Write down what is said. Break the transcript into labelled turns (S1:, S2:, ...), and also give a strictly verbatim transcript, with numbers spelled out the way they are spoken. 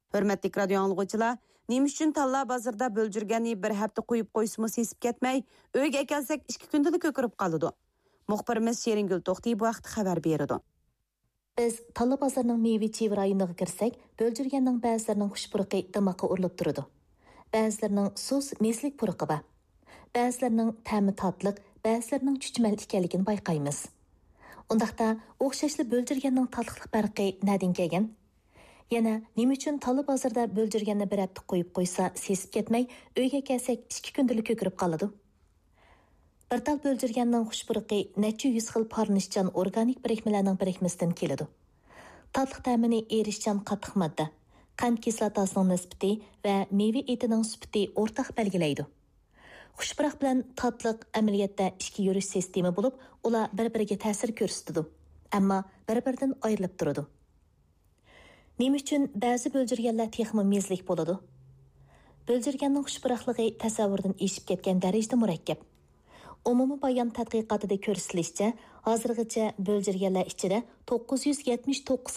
S1: Hörmetlik radio anlıqçılar, nima uchun talla bozorda böljürgeni bir hafta qo'yib qo'ysimi sesib ketmay, uyga kelsak ikki kunda ko'kirib qoladi. Muxbirimiz Sheringul To'xtiy bu vaqt xabar berdi.
S2: Biz talla bozorining meva-cheva rayoniga kirsak, böljürgenning ba'zilarining xush puruqi dimoqqa urilib turadi. Ba'zilarining sus meslik puruqi bor. Ba'zilarining ta'mi tatliq, ba'zilarining chuchmal ekanligini bayqaymiz. Undaqda o'xshashli böljürgenning tatliqlik farqi nadin kelgan? Yana nima uchun talla bozorda böljürgenni bir hafta qo'yib qo'ysa, sesib ketmay, uyga kelsak ikki kundalik ko'kirib qoladi. Bir tal böljürgenning xushpuruqi necha yuz xil parnishchan organik birikmalarning birikmasidan keladi. Tatliq ta'mini erishchan qattiq modda, qand kislotasining nisbati va meva etining sifati o'rtaq belgilaydi. Xushpuruq bilan tatliq amaliyotda ikki yurish sistemi bo'lib, ular bir-biriga ta'sir ko'rsatadi, ammo bir-biridan ayrilib turadi. Nima uchun ba'zi böljürgenlar texmi mezlik bo'ladi? Böljürgenning xushpuruqligi tasavvurdan eshib ketgan darajada murakkab. Umumiy bayon tadqiqotida ko'rsatilishicha, hozirgacha böljürgenlar ichida to'qqiz yuz yetmish to'qqiz